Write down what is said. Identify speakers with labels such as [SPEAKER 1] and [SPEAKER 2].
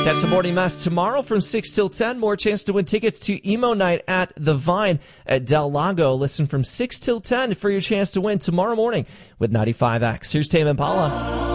[SPEAKER 1] Catch the morning mass tomorrow from 6 till 10. More chance to win tickets to Emo Night at the Vine at Del Lago. Listen from 6 till 10 for your chance to win tomorrow morning with 95X. Here's Tame Impala.